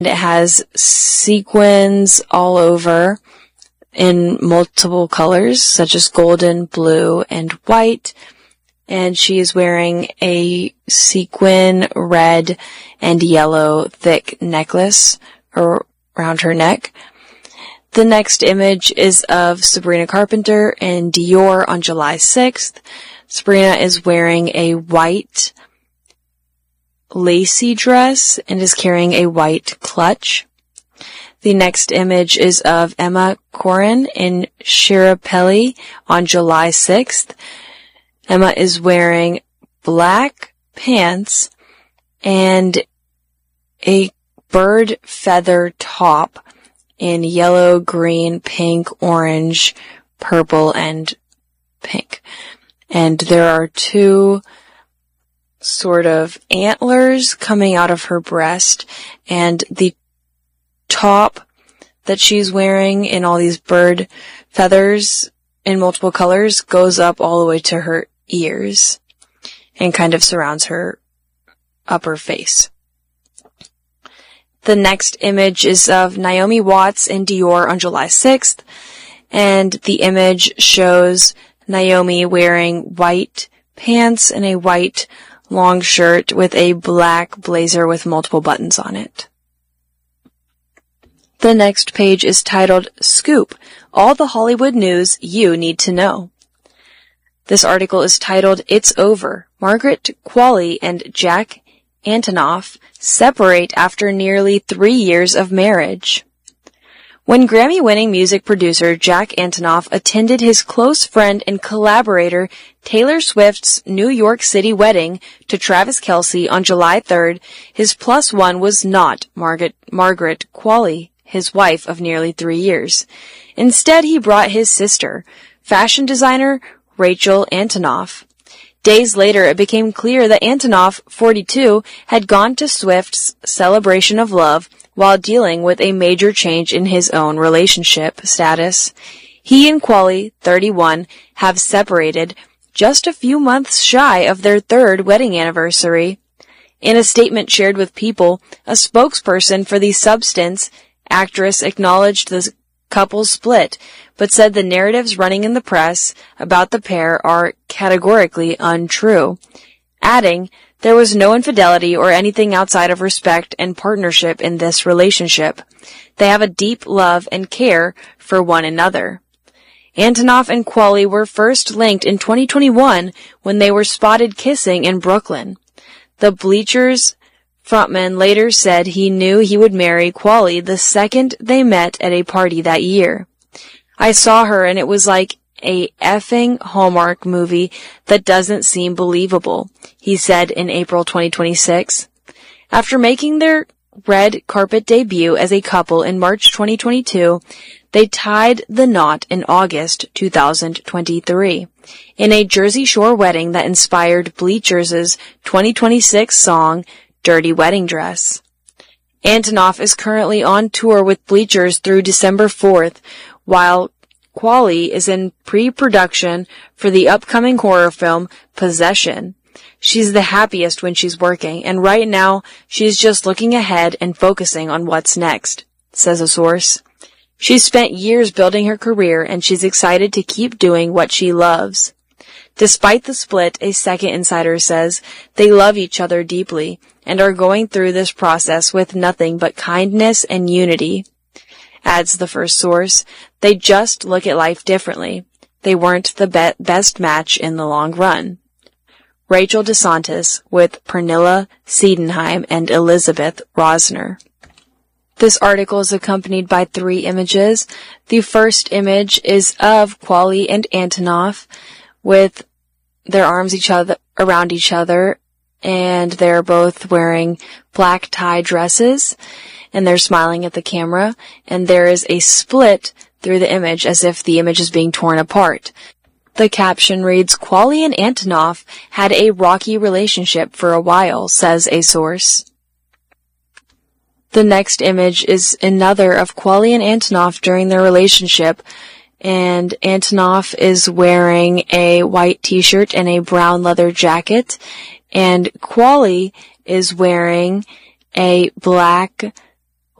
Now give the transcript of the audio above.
It has sequins all over in multiple colors, such as golden, blue, and white. And she is wearing a sequin red and yellow thick necklace around her neck. The next image is of Sabrina Carpenter in Dior on July 6th. Sabrina is wearing a white lacy dress and is carrying a white clutch. The next image is of Emma Corrin in Shirapeli on July 6th. Emma is wearing black pants and a bird feather top in yellow, green, pink, orange, purple, and pink. And there are two sort of antlers coming out of her breast, and the top that she's wearing in all these bird feathers in multiple colors goes up all the way to her ears and kind of surrounds her upper face. The next image is of Naomi Watts in Dior on July 6th, and the image shows Naomi wearing white pants and a white long shirt with a black blazer with multiple buttons on it. The next page is titled Scoop, All the Hollywood News You Need to Know. This article is titled It's Over. Margaret Qualley and Jack Antonoff separate after nearly 3 years of marriage. When Grammy-winning music producer Jack Antonoff attended his close friend and collaborator Taylor Swift's New York City wedding to Travis Kelce on July 3rd, his plus one was not Margaret Qualley, his wife of nearly 3 years. Instead, he brought his sister, fashion designer Rachel Antonoff. Days later, it became clear that Antonoff, 42, had gone to Swift's celebration of love while dealing with a major change in his own relationship status. He and Qualley, 31, have separated just a few months shy of their third wedding anniversary. In a statement shared with People, a spokesperson for the Substance actress acknowledged the couple's split, but said the narratives running in the press about the pair are categorically untrue, adding, "There was no infidelity or anything outside of respect and partnership in this relationship. They have a deep love and care for one another." Antonoff and Qualley were first linked in 2021 when they were spotted kissing in Brooklyn. The Bleachers frontman later said he knew he would marry Qualley the second they met at a party that year. "I saw her and it was like a effing Hallmark movie that doesn't seem believable," he said in April 2026. After making their red carpet debut as a couple in March 2022, they tied the knot in August 2023 in a Jersey Shore wedding that inspired Bleachers' 2026 song Dirty Wedding Dress. Antonoff is currently on tour with Bleachers through December 4th, while Qualley is in pre-production for the upcoming horror film Possession. She's the happiest when she's working, and right now she's just looking ahead and focusing on what's next, says a source. She's spent years building her career, and she's excited to keep doing what she loves. Despite the split, a second insider says, they love each other deeply and are going through this process with nothing but kindness and unity. Adds the first source, they just look at life differently. They weren't the best match in the long run. Rachel DeSantis with Pernilla Siedenheim and Elizabeth Rosner. This article is accompanied by 3 images. The first image is of Qualley and Antonoff with their arms around each other, and they're both wearing black tie dresses, and they're smiling at the camera, and there is a split through the image as if the image is being torn apart. The caption reads, "Qualley and Antonoff had a rocky relationship for a while," says a source. The next image is another of Qualley and Antonoff during their relationship, and Antonoff is wearing a white t-shirt and a brown leather jacket, and Qualley is wearing a black